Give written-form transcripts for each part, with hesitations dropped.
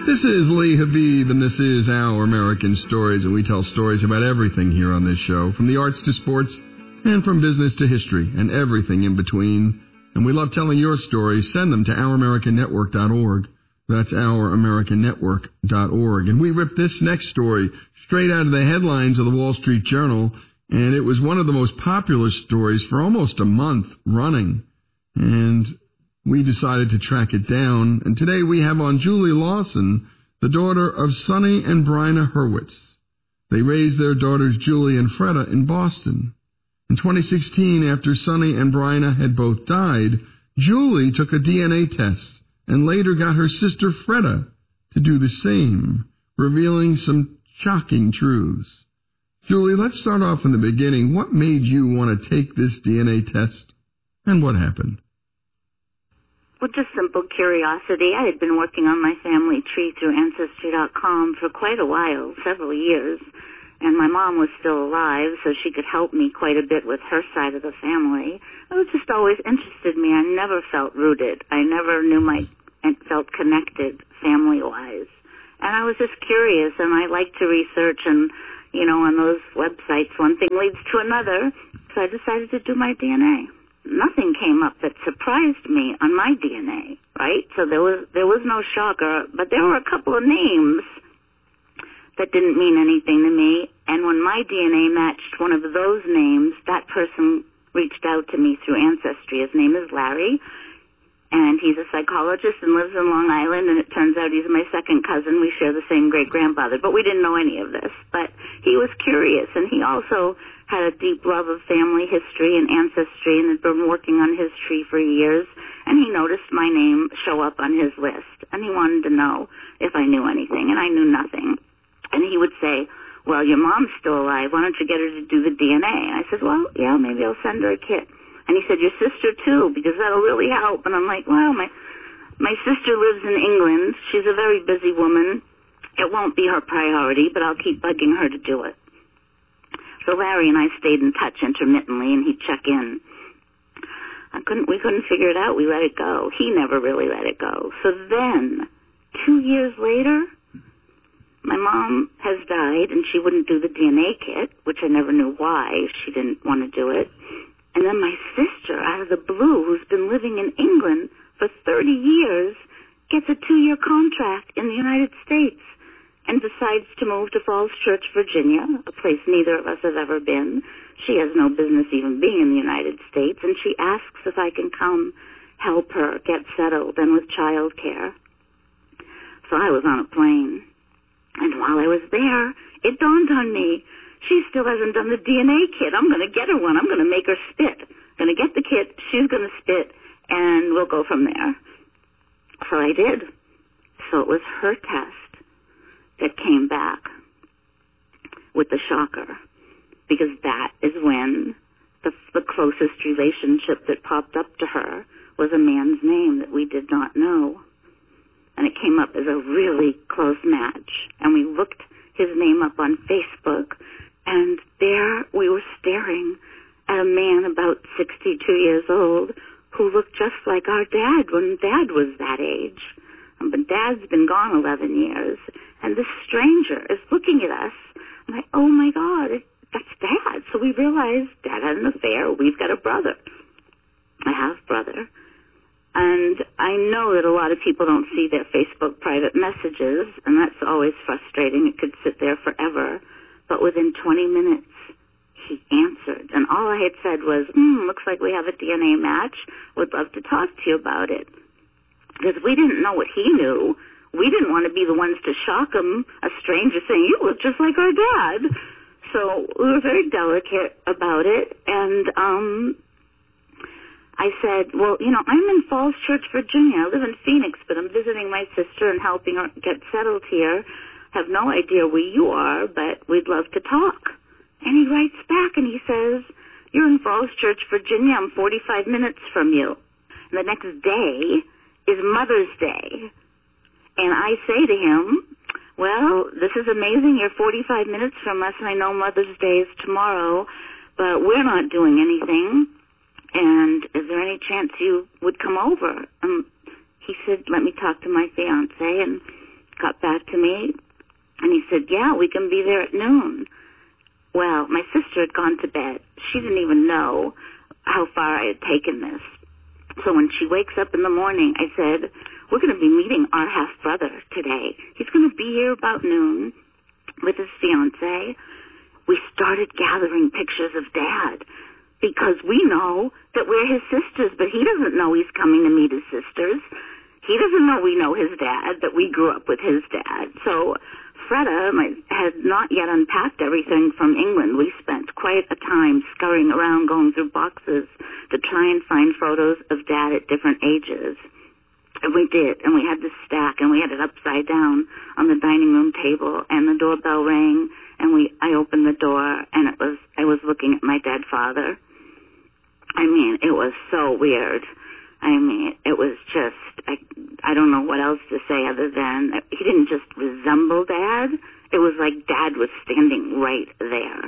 This is Lee Habib, and this is Our American Stories, and we tell stories about everything here on this show, from the arts to sports, and from business to history, and everything in between. And we love telling your stories. Send them to OurAmericanNetwork.org. That's OurAmericanNetwork.org. And we ripped this next story straight out of the headlines of the Wall Street Journal, and it was one of the most popular stories for almost a month running. And we decided to track it down, and today we have on Julie Lawson, the daughter of Sonny and Bryna Hurwitz. They raised their daughters Julie and Freda in Boston. In 2016, after Sonny and Bryna had both died, Julie took a DNA test and later got her sister Freda to do the same, revealing some shocking truths. Julie, let's start off in the beginning. What made you want to take this DNA test, and what happened? Well, just simple curiosity. I had been working on my family tree through Ancestry.com for quite a while, several years, and my mom was still alive, so she could help me quite a bit with her side of the family. It was just always interested me. I never felt rooted. I never felt connected family-wise. And I was just curious, and I like to research, and, on those websites, one thing leads to another, so I decided to do my DNA. Nothing came up that surprised me on my DNA, right? So there was no shocker, but there were a couple of names that didn't mean anything to me, and when my DNA matched one of those names, that person reached out to me through Ancestry. His name is Larry, and he's a psychologist and lives in Long Island, and it turns out he's my second cousin. We share the same great-grandfather, but we didn't know any of this. But he was curious, and he also had a deep love of family history and ancestry and had been working on his tree for years, and he noticed my name show up on his list, and he wanted to know if I knew anything, and I knew nothing. And he would say, well, your mom's still alive. Why don't you get her to do the DNA? And I said, well, yeah, maybe I'll send her a kit. And he said, your sister too, because that'll really help. And I'm like, well, my sister lives in England. She's a very busy woman. It won't be her priority, but I'll keep bugging her to do it. So Larry and I stayed in touch intermittently, and he'd check in. We couldn't figure it out. We let it go. He never really let it go. So then, 2 years later, my mom has died, and she wouldn't do the DNA kit, which I never knew why she didn't want to do it. And then my sister, out of the blue, who's been living in England for 30 years, gets a 2-year contract in the United States and decides to move to Falls Church, Virginia, a place neither of us have ever been. She has no business even being in the United States, and she asks if I can come help her get settled and with child care. So I was on a plane, and while I was there, it dawned on me, she still hasn't done the DNA kit. I'm going to get her one. I'm going to make her spit. I'm going to get the kit, she's going to spit, and we'll go from there. So I did. So it was her test that came back with the shocker, because that is when the closest relationship that popped up to her was a man's name that we did not know. And it came up as a really close match. And we looked his name up on Facebook, and there we were staring at a man about 62 years old who looked just like our dad when Dad was that age. But Dad's been gone 11 years, and this stranger is looking at us. I'm like, oh, my God, that's Dad. So we realized Dad had an affair. We've got a brother, a half-brother. And I know that a lot of people don't see their Facebook private messages, and that's always frustrating. It could sit there forever. But within 20 minutes, he answered. And all I had said was, looks like we have a DNA match. Would love to talk to you about it. Because we didn't know what he knew. We didn't want to be the ones to shock him, a stranger saying, you look just like our dad. So we were very delicate about it. And I said, well, I'm in Falls Church, Virginia. I live in Phoenix, but I'm visiting my sister and helping her get settled here. Have no idea where you are, but we'd love to talk. And he writes back and he says, you're in Falls Church, Virginia. I'm 45 minutes from you. And the next day is Mother's Day. And I say to him, well, this is amazing. You're 45 minutes from us, and I know Mother's Day is tomorrow, but we're not doing anything. And is there any chance you would come over? He said, let me talk to my fiancé. And a got back to me, and he said, yeah, we can be there at noon. Well, my sister had gone to bed. She didn't even know how far I had taken this. So when she wakes up in the morning, I said, we're going to be meeting our half-brother today. He's going to be here about noon with his fiancée. We started gathering pictures of Dad because we know that we're his sisters, but he doesn't know he's coming to meet his sisters. He doesn't know we know his dad, that we grew up with his dad. So Freda had not yet unpacked everything from England. We spent quite a time scurrying around, going through boxes to try and find photos of Dad at different ages. And we did, and we had this stack, and we had it upside down on the dining room table, and the doorbell rang, and I opened the door, and I was looking at my dead father. I mean, it was so weird. I mean, it was just, I don't know what else to say other than he didn't just resemble Dad. It was like Dad was standing right there.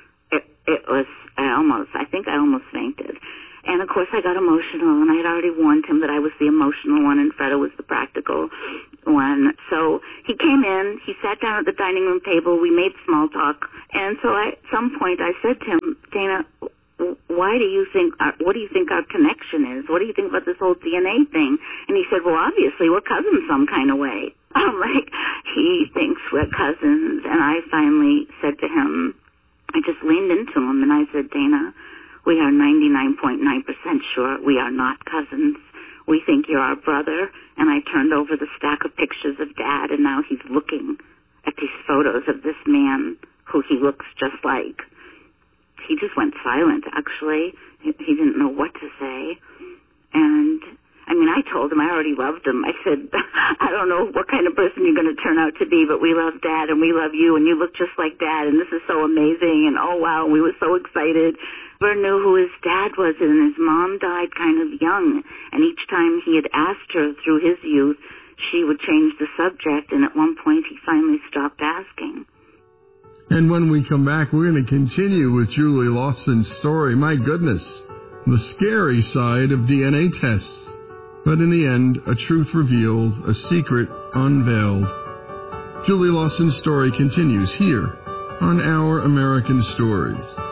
It was, I think I almost fainted. And, of course, I got emotional, and I had already warned him that I was the emotional one and Freda was the practical one. So he came in. He sat down at the dining room table. We made small talk. And so at some point I said to him, Dana, what do you think our connection is? What do you think about this whole DNA thing? And he said, well, obviously we're cousins some kind of way. I'm like, he thinks we're cousins. And I finally said to him, I just leaned into him and I said, Dana, we are 99.9% sure we are not cousins. We think you're our brother. And I turned over the stack of pictures of Dad, and now he's looking at these photos of this man who he looks just like. He just went silent, actually. He didn't know what to say. And, I mean, I told him I already loved him. I said, I don't know what kind of person you're going to turn out to be, but we love Dad and we love you, and you look just like Dad, and this is so amazing, and oh, wow, we were so excited. Never knew who his dad was, and his mom died kind of young, and each time he had asked her through his youth, she would change the subject, and at one point he finally stopped asking. And when we come back, we're going to continue with Julie Lawson's story. My goodness, the scary side of DNA tests. But in the end, a truth revealed, a secret unveiled. Julie Lawson's story continues here on Our American Stories.